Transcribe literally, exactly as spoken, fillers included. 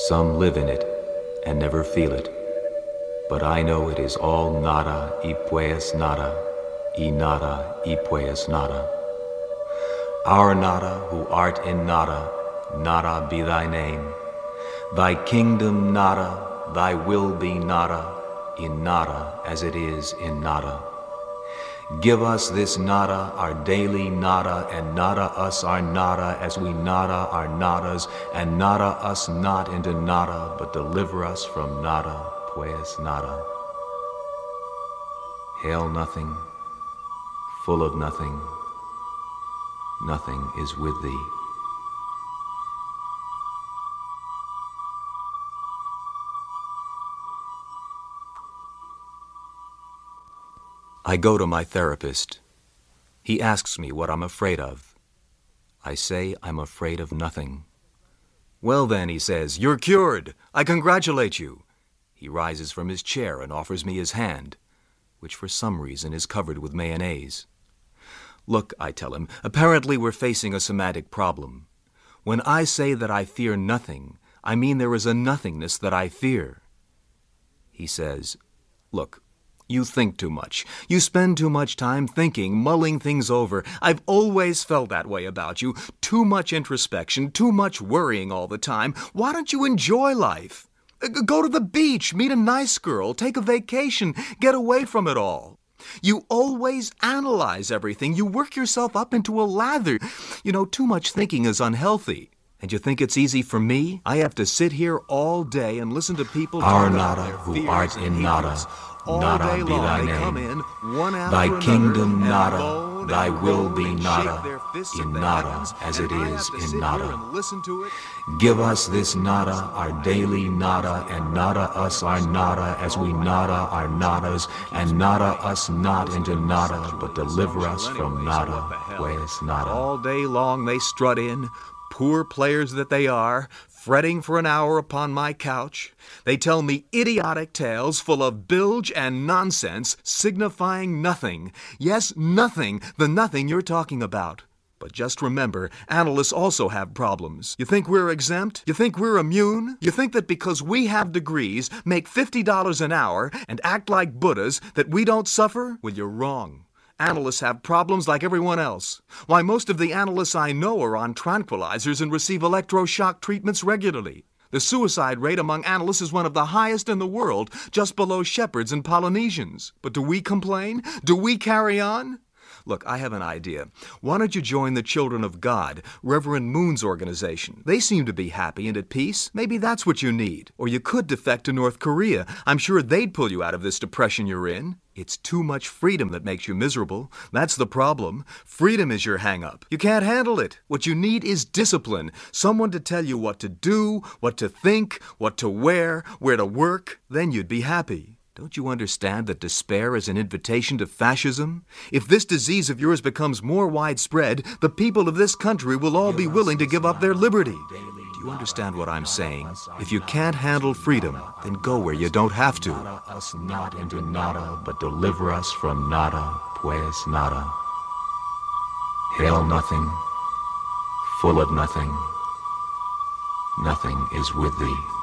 Some live in it and never feel it, but I know it is all nada y pues nada, y nada y pues nada. Our nada who art in nada, nada be thy name. Thy kingdom nada, thy will be nada, in nada as it is in nada. Give us this nada, our daily nada, and nada us our nada as we nada our nadas, and nada us not into nada, but deliver us from nada, pues nada. Hail nothing, full of nothing, nothing is with thee. I go to my therapist. He asks me what I'm afraid of. I say I'm afraid of nothing. Well then, he says, you're cured. I congratulate you. He rises from his chair and offers me his hand, which for some reason is covered with mayonnaise. Look, I tell him, apparently we're facing a semantic problem. When I say that I fear nothing, I mean there is a nothingness that I fear. He says, look, you think too much. You spend too much time thinking, mulling things over. I've always felt that way about you. Too much introspection, too much worrying all the time. Why don't you enjoy life? Go to the beach, meet a nice girl, take a vacation, get away from it all. You always analyze everything. You work yourself up into a lather. You know, too much thinking is unhealthy. And you think it's easy for me? I have to sit here all day and listen to people Our talk nada, about their who fears art and in hatreds. nada, All nada day be long thy they name. come in, one after Thy another, kingdom and nada, moan thy and will moan be and nada, shake their fists in at the nada heavens, as it and I is have to in sit nada. here and listen to it. Give us this nada, our daily nada, and nada us our nada as we nada our nadas, and nada us not into nada, but deliver us from nada, pues nada. All day long they strut in, poor players that they are, fretting for an hour upon my couch. They tell me idiotic tales full of bilge and nonsense, signifying nothing. Yes, nothing, the nothing you're talking about. But just remember, analysts also have problems. You think we're exempt? You think we're immune? You think that because we have degrees, make fifty dollars an hour, and act like Buddhas, that we don't suffer? Well, you're wrong. Analysts have problems like everyone else. Why, most of the analysts I know are on tranquilizers and receive electroshock treatments regularly. The suicide rate among analysts is one of the highest in the world, just below shepherds and Polynesians. But do we complain? Do we carry on? Look, I have an idea. Why don't you join the Children of God, Reverend Moon's organization? They seem to be happy and at peace. Maybe that's what you need. Or you could defect to North Korea. I'm sure they'd pull you out of this depression you're in. It's too much freedom that makes you miserable. That's the problem. Freedom is your hang-up. You can't handle it. What you need is discipline. Someone to tell you what to do, what to think, what to wear, where to work. Then you'd be happy. Don't you understand that despair is an invitation to fascism? If this disease of yours becomes more widespread, the people of this country will all be willing to give up their liberty. Do you understand what I'm saying? If you can't handle freedom, then go where you don't have to. Nada us not into nada, but deliver us from nada, pues nada. Hail nothing, full of nothing, nothing is with thee.